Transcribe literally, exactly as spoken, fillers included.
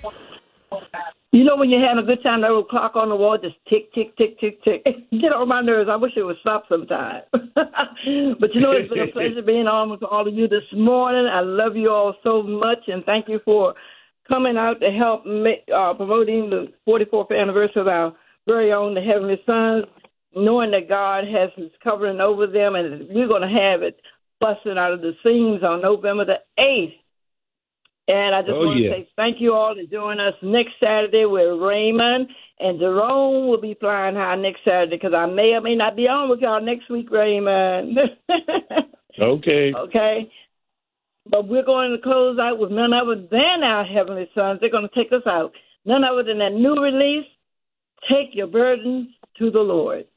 You know when you're having a good time, that little clock on the wall just tick, tick, tick, tick, tick. Get on my nerves. I wish it would stop sometime. But you know, it's been a pleasure being on with all of you this morning. I love you all so much, and thank you for coming out to help make, uh, promoting the forty-fourth anniversary of our very own, the Heavenly Sons, knowing that God has His covering over them, and we're going to have it busting out of the seams on November the eighth. And I just oh, want to yeah. say thank you all for joining us next Saturday with Raymond. And Jerome will be flying high next Saturday because I may or may not be on with y'all next week, Raymond. Okay. Okay. But we're going to close out with none other than our Heavenly Sons. They're going to take us out. None other than that new release, Take Your Burdens to the Lord.